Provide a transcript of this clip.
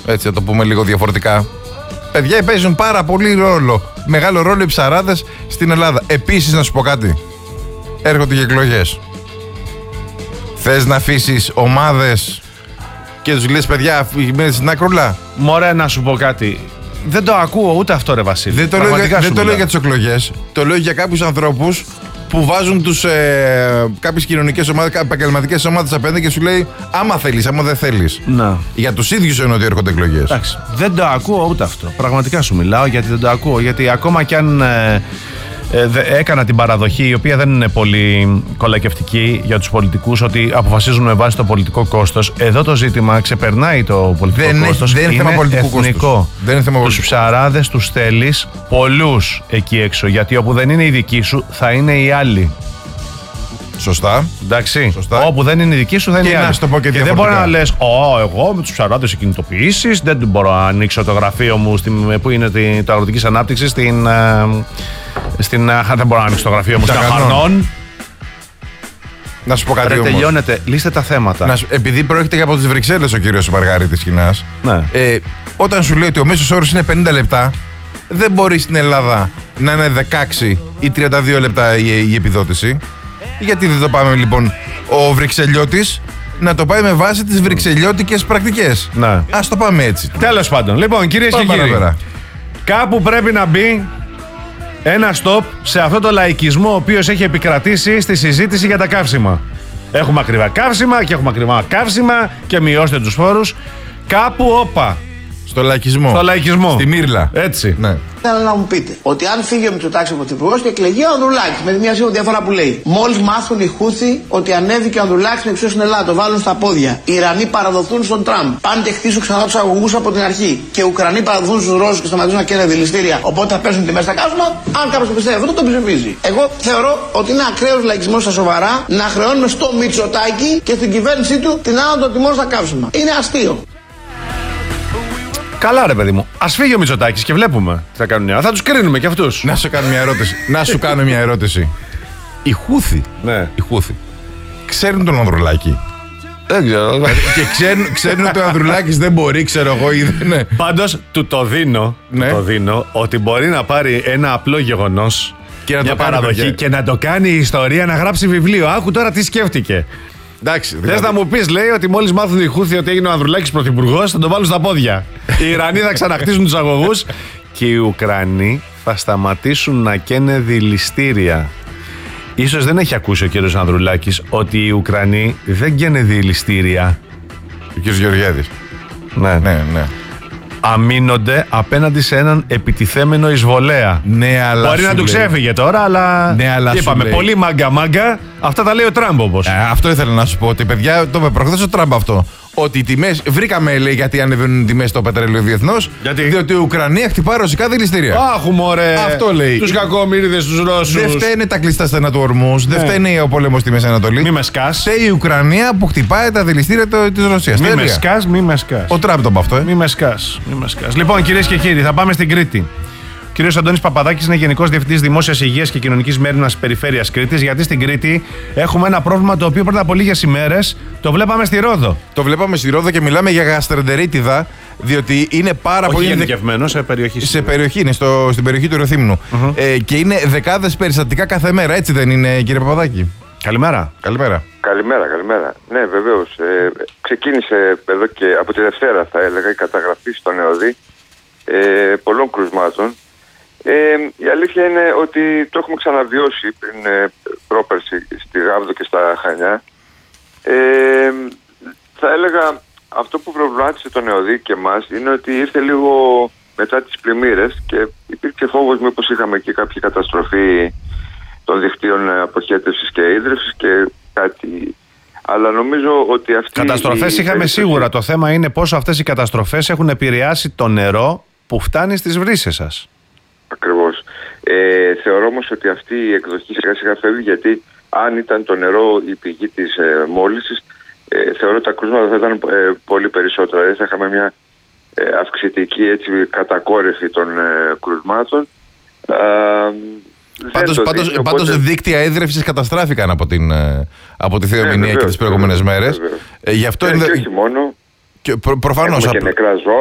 Έτσι θα το πούμε λίγο διαφορετικά. Παιδιά, παίζουν πάρα πολύ μεγάλο ρόλο οι ψαράδες στην Ελλάδα. Επίσης να σου πω κάτι. Έρχονται και εκλογές. Θες να αφήσεις ομάδες και τους λες παιδιά μένετε στην άκρουλα? Μωρέ, να σου πω κάτι. Δεν το ακούω ούτε αυτό, ρε Βασίλη. Δεν το λέω για τις εκλογές. Το λέω για κάποιους ανθρώπους που βάζουν κάποιες κοινωνικές ομάδες, επαγγελματικές ομάδες απέναντι και σου λέει άμα θέλεις, άμα δεν θέλεις. Να. Για τους ίδιους εννοώ ότι έρχονται εκλογές. Εντάξει. Δεν το ακούω ούτε αυτό. Πραγματικά σου μιλάω γιατί δεν το ακούω. Γιατί ακόμα κι αν έκανα την παραδοχή, η οποία δεν είναι πολύ κολακευτική για τους πολιτικούς, ότι αποφασίζουν με βάση το πολιτικό κόστος. Εδώ το ζήτημα ξεπερνάει το πολιτικό κόστος. Δεν είναι θέμα πολιτικού εθνικό. Δεν είναι θέμα τους ψαράδες τους θέλεις πολλούς εκεί έξω. Γιατί όπου δεν είναι οι δικοί σου, θα είναι οι άλλοι. Σωστά. Εντάξει. Σωστά. Όπου δεν είναι η δική σου, θα είναι η άλλη. Και δεν μπορεί να λες, εγώ με τους ψαράδες κινητοποιήσεις δεν μπορώ να ανοίξω το γραφείο μου που είναι το αγροτικής ανάπτυξης δεν μπορώ να ανοίξω το γραφείο μου στα Χαρνών. Να σου πω κάτι όμως. Τελειώνεται, λύστε τα θέματα. Επειδή προέρχεται και από τις Βρυξέλλες ο κύριος Μαργαρίτης Σκηνάς, ναι. Όταν σου λέει ότι ο μέσος όρος είναι 50 λεπτά, δεν μπορεί στην Ελλάδα να είναι 16 ή 32 λεπτά η επιδότηση. Γιατί δεν το πάμε λοιπόν ο Βρυξελιώτης να το πάει με βάση τις βρυξελιώτικες πρακτικές? Ναι. Ας το πάμε έτσι. Τέλος πάντων, λοιπόν, κυρίες και κύριοι, κάπου πρέπει να μπει ένα stop σε αυτό το λαϊκισμό ο οποίος έχει επικρατήσει στη συζήτηση για τα καύσιμα. Έχουμε ακριβά καύσιμα και έχουμε ακριβά καύσιμα και μειώστε τους φόρους. Κάπου όπα. Στο λαϊκισμό. Στο λαϊκισμό. Στη μύρλα. Έτσι. Ναι. Θέλω να μου πείτε ότι αν φύγει ο Μητσοτάκης από πρωθυπουργός και εκλεγεί ο Ανδρουλάκης, με μια σίγουρη διαφορά που λέει. Μόλις μάθουν οι Χούθοι ότι ανέβηκε ο Ανδρουλάκης με εξουσία στην Ελλάδα, το βάλουν στα πόδια. Οι Ιρανοί παραδοθούν στον Τραμπ. Πάνε και χτίσουν ξανά τους αγωγούς από την αρχή. Και οι Ουκρανοί παραδοθούν στους Ρώσους και σταματήσουν να καίνε δηληστήρια. Οπότε θα πέσουν τιμές στα καύσιμα. Αν κάποιος το πιστεύει αυτό, το ψηφίζει. Εγώ θεωρώ ότι είναι ακραίος λαϊκισμός στα σοβαρά να χρεώνουμε στο Μητσοτάκη και στην κυβέρνησή του την άνοδο των τιμών στα καύσιμα. Είναι αστείο. Καλά, ρε παιδί μου. Ας φύγει ο Μητσοτάκης και βλέπουμε τι θα κάνουν. Θα τους κρίνουμε κι αυτούς. Να σου κάνω μια ερώτηση. Οι Χούθοι. Ναι. Οι Χούθοι ξέρουν τον Ανδρουλάκη? Δεν ξέρω. Και ξέρουν ότι ο Ανδρουλάκης δεν μπορεί, ξέρω εγώ, ή δεν είναι. Πάντως του το δίνω, ότι μπορεί να πάρει ένα απλό γεγονός και να μια παραδοχή και να το κάνει η ιστορία, να γράψει βιβλίο. Άκου τώρα τι σκέφτηκε. Εντάξει, θες να μου πεις, λέει, ότι μόλις μάθουν οι Χούθοι ότι έγινε ο Ανδρουλάκης πρωθυπουργός, θα τον βάλουν στα πόδια. Οι Ιρανοί θα ξαναχτίσουν τους αγωγούς και οι Ουκρανοί θα σταματήσουν να καίνε δηληστήρια. Ίσως δεν έχει ακούσει ο κύριος Ανδρουλάκης ότι οι Ουκρανοί δεν καίνε δηληστήρια. Ο κύριος Γεωργιάδης. Ναι. Αμήνονται απέναντι σε έναν επιτιθέμενο εισβολέα. Ναι, αλλά μπορεί να του ξέφυγε τώρα, αλλά. Ναι, αλλά είπαμε, πολύ μάγκα. Αυτά τα λέει ο Τραμπ όμως. Αυτό ήθελα να σου πω. Ότι παιδιά, το είπε προχθές ο Τραμπ αυτό. Ότι οι τιμές. Βρήκαμε, λέει, γιατί ανεβαίνουν οι τιμές στο πετρέλαιο διεθνώς. Διότι η Ουκρανία χτυπά ρωσικά δηληστήρια. Άχου, μωρέ. Αυτό λέει. Τους κακομοίριδες, τους Ρώσους. Δεν φταίνε τα κλειστά στενά του Ορμούς. Δεν φταίνε ο πόλεμος στη Μέση Ανατολή. Μη με σκάς. Φταίει η Ουκρανία που χτυπάει τα δηληστήρια της Ρωσίας. Μη με σκάς. Ο Τραμπ το είπε αυτό. Μη με σκάς. Λοιπόν, κυρίες και κύριοι, θα πάμε στην Κρήτη. Ο κύριος Αντώνης Παπαδάκης είναι Γενικός Διευθυντής Δημόσιας Υγείας και Κοινωνικής Μέριμνας Περιφέρειας Κρήτης. Γιατί στην Κρήτη έχουμε ένα πρόβλημα το οποίο πριν από λίγες ημέρες το βλέπαμε στη Ρόδο. Το βλέπαμε στη Ρόδο και μιλάμε για γαστρεντερίτιδα, διότι είναι πάρα πολύ. Γενικευμένο σε περιοχή. Σε περιοχή, είναι στην περιοχή του Ρεθύμνου. Και είναι δεκάδες περιστατικά κάθε μέρα, έτσι δεν είναι, κύριε Παπαδάκη? Καλημέρα. Καλημέρα. Καλημέρα. Ναι, βεβαίως. Ξεκίνησε εδώ και από τη Δευτέρα, θα έλεγα, η καταγραφή στον ΕΟΔΗ πολλών κρουσμάτων. Η αλήθεια είναι ότι το έχουμε ξαναβιώσει πριν πρόπερση στη Γάβδο και στα Χανιά. Θα έλεγα αυτό που προβλημάτισε τον ΕΟΔΗ και εμάς είναι ότι ήρθε λίγο μετά τις πλημμύρες και υπήρξε φόβος μήπως είχαμε και κάποια καταστροφή των δικτύων αποχέτευσης και ίδρυυσης και κάτι. Αλλά νομίζω ότι αυτή. Καταστροφές είχαμε σίγουρα. Το θέμα είναι πόσο αυτές οι καταστροφές έχουν επηρεάσει το νερό που φτάνει στις βρύσες σας. Ακριβώς. Θεωρώ όμως ότι αυτή η εκδοχή σιγά σιγά φεύγει, γιατί αν ήταν το νερό η πηγή της μόλυνσης, θεωρώ ότι τα κρούσματα θα ήταν πολύ περισσότερα. Δηλαδή θα είχαμε μια αυξητική κατακόρυφη των κρουσμάτων. Πάντως δίκτυα ίδρυυσης καταστράφηκαν από τη θεομηνία και τις προηγούμενες μέρες. Γι' αυτό και όχι μόνο. Προφανώς. Έχουμε και νεκρά ζώα.